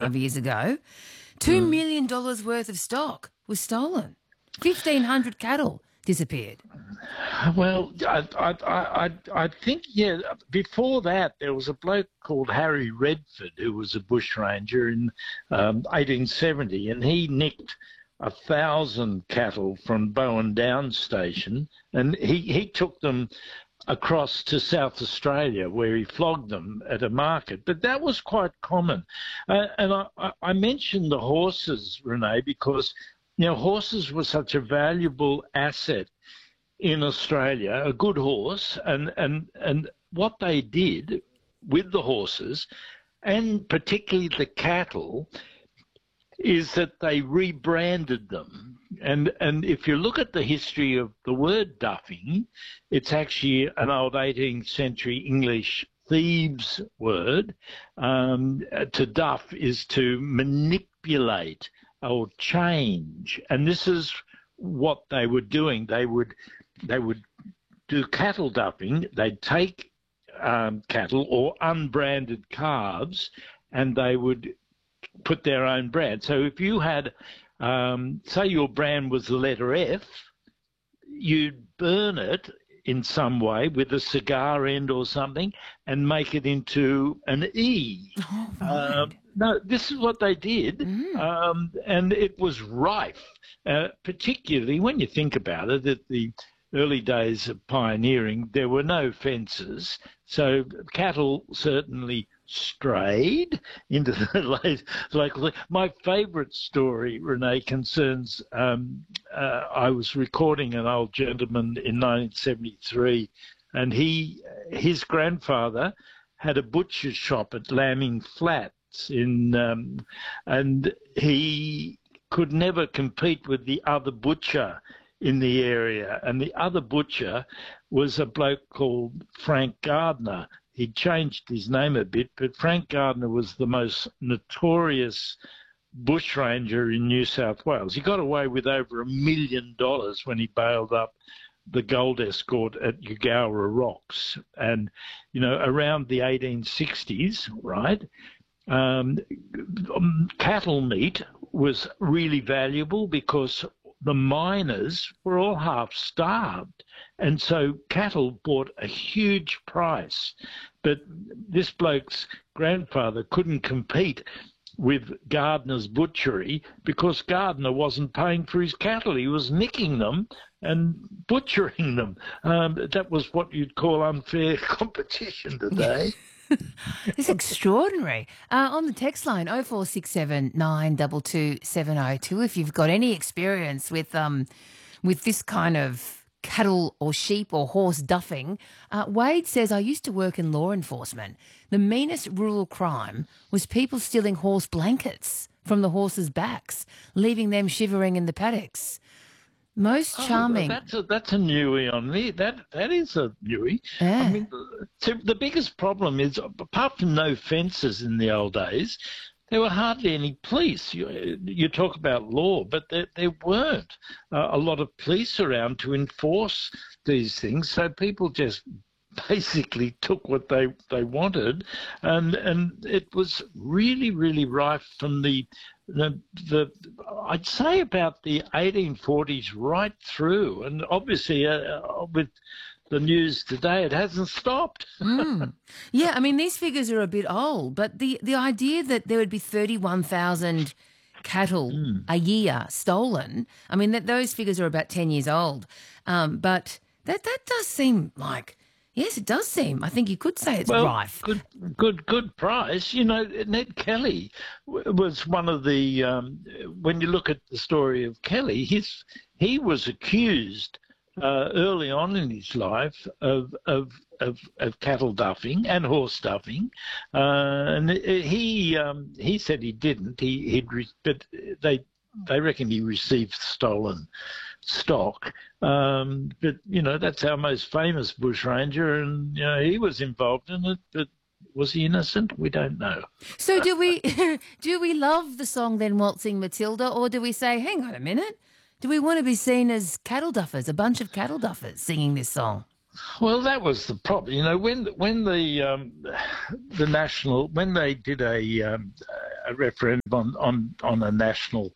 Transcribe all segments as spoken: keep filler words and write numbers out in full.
of years ago. Two Mm. million dollars worth of stock was stolen. Fifteen hundred cattle disappeared. Well, I, I, I, I I think, yeah, before that, there was a bloke called Harry Redford who was a bushranger in um, eighteen seventy, and he nicked a thousand cattle from Bowen Downs Station, and he, he took them across to South Australia where he flogged them at a market. But that was quite common. Uh, and I, I mentioned the horses, Renee, because, you know, horses were such a valuable asset in Australia, a good horse, and, and, and what they did with the horses, and particularly the cattle, is that they rebranded them. And and if you look at the history of the word duffing, it's actually an old eighteenth century English thieves word. Um, to duff is to manipulate or change. And this is what they were doing. They would they would do cattle duffing. They'd take um, cattle or unbranded calves, and they would put their own brand. So if you had, um, say your brand was the letter F, you'd burn it in some way with a cigar end or something and make it into an E. Oh, right. Um, no, this is what they did, Mm. um, and it was rife, uh, particularly when you think about it, at the early days of pioneering, there were no fences, so cattle certainly strayed into the local. My favourite story, Renee, concerns um, uh, I was recording an old gentleman in nineteen seventy-three, and he, his grandfather had a butcher's shop at Lambing Flats, in, um, and he could never compete with the other butcher in the area, and the other butcher was a bloke called Frank Gardner. He'd changed his name a bit, but Frank Gardner was the most notorious bushranger in New South Wales. He got away with over a million dollars when he bailed up the gold escort at Eugowra Rocks. And, you know, around the eighteen sixties, right, um, cattle meat was really valuable because the miners were all half starved, and so cattle bought a huge price. But this bloke's grandfather couldn't compete with Gardner's butchery because Gardner wasn't paying for his cattle. He was nicking them and butchering them. Um, that was what you'd call unfair competition today. It's extraordinary. Uh, on the text line, oh four six seven, nine two two, seven oh two, if you've got any experience with um, with this kind of cattle or sheep or horse duffing. Uh, Wade says, I used to work in law enforcement. The meanest rural crime was people stealing horse blankets from the horses' backs, leaving them shivering in the paddocks. Most charming. Oh, that's a, that's a newie on me. That that is a newie. Yeah. I mean, so the biggest problem is, apart from no fences in the old days, there were hardly any police. You, you talk about law, but there, there weren't uh, a lot of police around to enforce these things. So people just basically took what they, they wanted, and and it was really, really rife from the, the the I'd say about the eighteen forties right through, and obviously uh, with the news today, it hasn't stopped. Mm. Yeah, I mean, these figures are a bit old, but the, the idea that there would be thirty-one thousand cattle mm. a year stolen, I mean, that those figures are about ten years old. Um, but that, that does seem like, yes, it does seem, I think you could say it's well, rife. Good, good, good price. You know, Ned Kelly was one of the, um, when you look at the story of Kelly, his, he was accused Uh, early on in his life of of of, of cattle duffing and horse duffing, uh, and he um, he said he didn't. He he'd re- but they they reckon he received stolen stock. Um, but you know, that's our most famous bushranger, and you know, he was involved in it. But was he innocent? We don't know. So do we do we love the song then, Waltzing Matilda, or do we say, hang on a minute? Do we want to be seen as cattle duffers, a bunch of cattle duffers singing this song? Well, that was the problem. You know, when when the um, the national when they did a um, a referendum on, on, on a national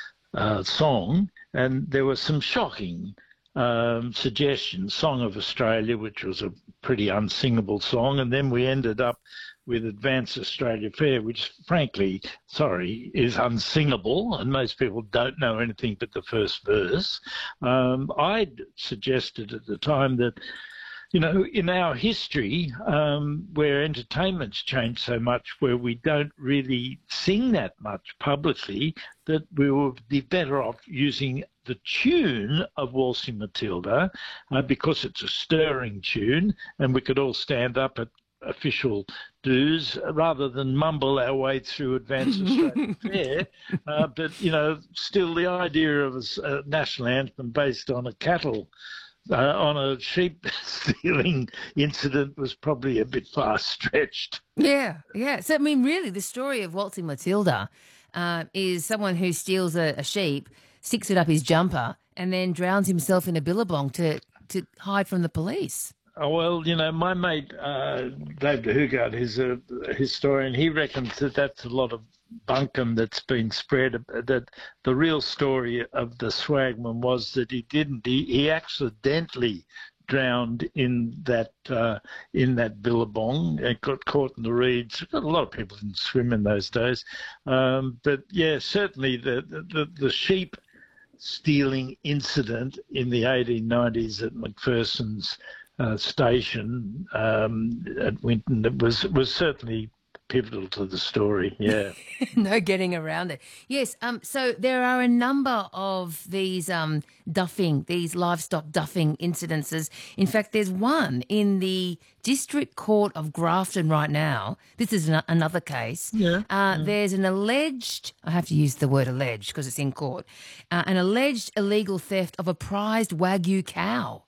uh, song, and there were some shocking um, suggestions. Song of Australia, which was a pretty unsingable song, and then we ended up with Advance Australia Fair, which frankly, sorry, is unsingable, and most people don't know anything but the first verse. Um, I'd suggested at the time that, you know, in our history, um, where entertainment's changed so much, where we don't really sing that much publicly, that we would be better off using the tune of Waltzing Matilda, uh, because it's a stirring tune, and we could all stand up at official dues rather than mumble our way through Advance Australia Fair. Uh, but, you know, still the idea of a, a national anthem based on a cattle Uh, on a sheep stealing incident was probably a bit far stretched. Yeah, yeah. So, I mean, really, the story of Waltzing Matilda uh, is someone who steals a, a sheep, sticks it up his jumper, and then drowns himself in a billabong to, to hide from the police. Oh, well, you know, my mate, uh, David Hugard, is a historian. He reckons that that's a lot of bunkum that's been spread, that the real story of the swagman was that he didn't, he, he accidentally drowned in that uh, in that billabong and got caught in the reeds. A lot of people didn't swim in those days. Um, but, yeah, certainly the, the, the sheep stealing incident in the eighteen nineties at McPherson's uh, station um, at Winton it was was certainly pivotal to the story, yeah. No getting around it. Yes, um, so there are a number of these um, duffing, these livestock duffing incidences. In fact, there's one in the District Court of Grafton right now. This is an- another case. Yeah, uh, yeah. There's an alleged, I have to use the word alleged because it's in court, uh, an alleged illegal theft of a prized Wagyu cow.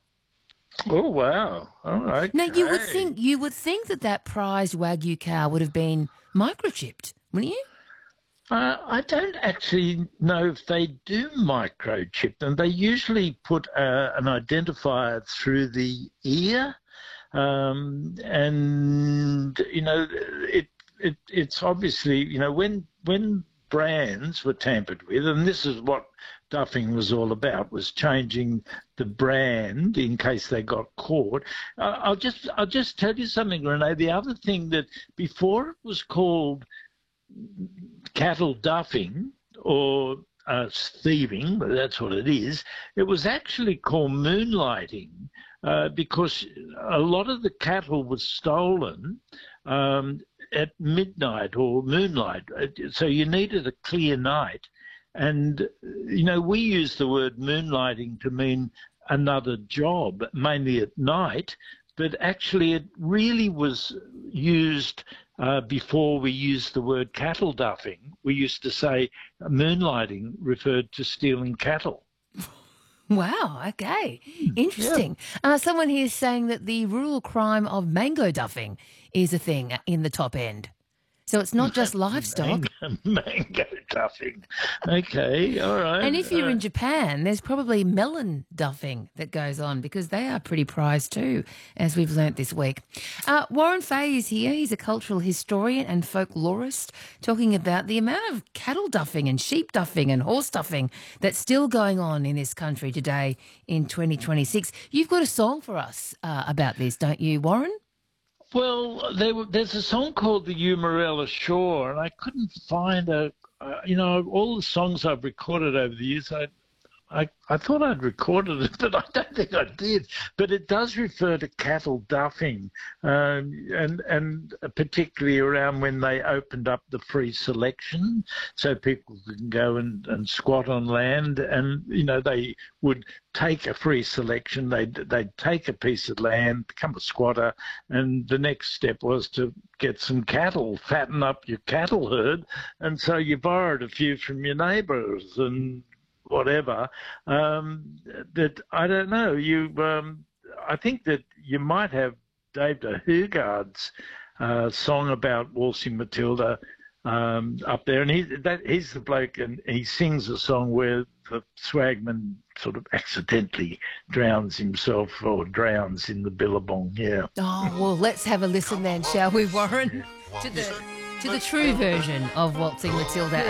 Oh, wow. All right. Now, you would think you would think that that prized Wagyu cow would have been microchipped, wouldn't you? Uh, I don't actually know if they do microchip them. They usually put uh, an identifier through the ear, um, and you know, it it it's obviously, you know, when when brands were tampered with, and this is what duffing was all about, was changing the brand in case they got caught. Uh, I'll just I'll just tell you something, Renee. The other thing, that before it was called cattle duffing or uh, thieving, but that's what it is, it was actually called moonlighting, uh, because a lot of the cattle was stolen um, at midnight or moonlight. So you needed a clear night. And, you know, we use the word moonlighting to mean another job, mainly at night, but actually it really was used uh, before we used the word cattle duffing. We used to say moonlighting referred to stealing cattle. Wow, okay. Interesting. Yeah. Uh, someone here is saying that the rural crime of mango duffing is a thing in the top end. So it's not just livestock. Mango, mango duffing. Okay, all right. And if you're uh, in Japan, there's probably melon duffing that goes on, because they are pretty prized too, as we've learnt this week. Uh, Warren Fay is here. He's a cultural historian and folklorist, talking about the amount of cattle duffing and sheep duffing and horse duffing that's still going on in this country today in twenty twenty-six. You've got a song for us uh, about this, don't you, Warren? Well, there, there's a song called the Umarella Shore, and I couldn't find a, uh, you know, all the songs I've recorded over the years, I, I, I thought I'd recorded it, but I don't think I did. But it does refer to cattle duffing, um, and and particularly around when they opened up the free selection, so people could go and, and squat on land, and you know they would take a free selection, they'd they'd take a piece of land, become a squatter, and the next step was to get some cattle, fatten up your cattle herd, and so you borrowed a few from your neighbours and whatever. Um, that I don't know. You, um, I think that you might have David Hugard's uh, song about Waltzing Matilda um, up there, and he that he's the bloke, and he sings a song where the swagman sort of accidentally drowns himself or drowns in the billabong. Yeah. Oh, well, let's have a listen then, shall we, Warren? To the to the true version of Waltzing Matilda.